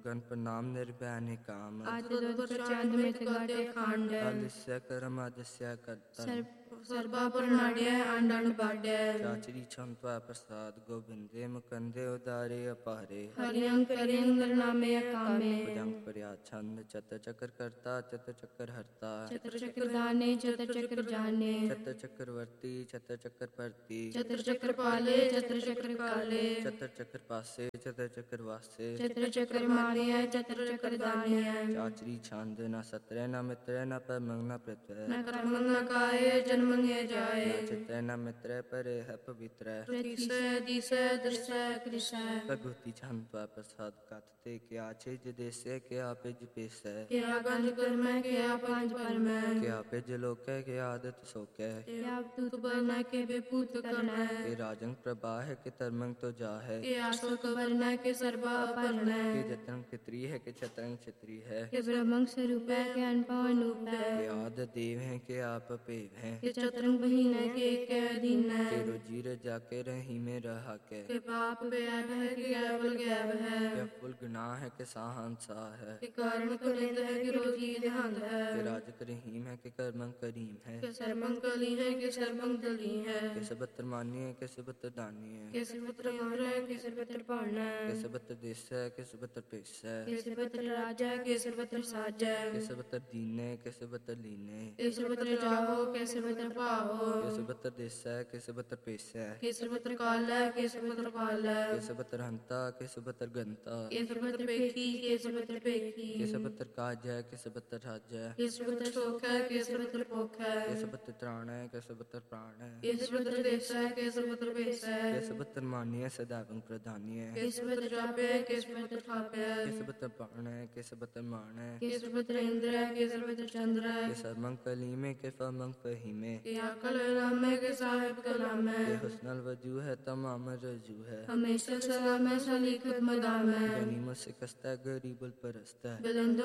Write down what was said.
गण प्रणाम निर्भय काम आदि चांद में गाटे खांड आदिश्य करम आदिश्य कर्ता सर्वा प्रणाड्य अंडन बाड्य चाचरी छंत्वा प्रसाद गोविंदे मुकंदे उदारे अपारे हरियं करियं नामे कामे भुजंग पर्या छंद चतर चक्र करता चतर चक्र हरता चतर चक्र दाने चतर चक्र जाने चतर चक्रवर्ती चतर चक्र परती चतर चक्र पाले चतर चक्र काले चतर चक्र पासे चतर चक्र वासे चतर चक्र माने चतर चक्र दाने चाचरी छंद न सत्र न मित्र न परमंग न पृथ्वी न कर्म न काये जन्म जाए न चित्र न मित्र परे है पवित्र दिशा दृश्य कृष्ण प्रभुति छंत्वा प्रसाद कथते क्या छिज देसे क्या पिज पेश क्या गंज कर्म क्या पंच परम क्या पिज लोक क्या आदत सोक क्या तूत बरना के बेपूत करना के राजन प्रभा है के तरमंग तो जा है के अशोक वरना के सर्वा अपर्ण के जतन पित्री है के छतरंग छित्री है के ब्रह्मंग स्वरूप है के अनपवन रूप है के आद देव है के आप पेव है के चतरंग बहीन है के अधीन है के रोजी जाके रही में रहा के पाप व्याप है के केवल गैब है के फुल गुनाह है के साहंसा है के कारण कुनिंद है के रोजी देहांत है के राज रहीम है के कर्मंग करीम है के सर्वंग कली है के सर्वंग दली है के सबत्र मानी है के सबत्र दानी है के सर्वत्र अमर है के सर्वत्र पावन है के सबत्र देश है के सबत्र पेश है के सर्वत्र राजा के सर्वत्र साज है के सबत्र दीने के सबत्र लीने के सर्वत्र जाहो के सर्वत्र पाहो के सबत्र देश है के सबत्र पेश है के सर्वत्र काल है के सर्वत्र पाल है के सबत्र हंता के सबत्र गंता के सर्वत्र पेखी के सर्वत्र पेखी के सबत्र काज है के सबत्र राज है के सर्वत्र शोक है के सर्वत्र पोख है के सबत्र त्राण है के सबत्र प्राण है के सर्वत्र देश है के सर्वत्र पेश है के सबत्र मानी है सदैवं प्रधानी है के सर्वत्र जापे के सर्वत्र ठापे के सबत्र बाण है के सबत्र मान है के सर्वत्र इंद्र है के सर्वत्र चंद्र है के सर्वंग कली में के फमंग फही में के अकल नाम है के साहिब कलाम है के हुस्नल वजू है तमाम रजू है हमेशा सलाम है सलीखत मदाम है गनीमत से कस्ता गरीबुल परस्त है बुलंद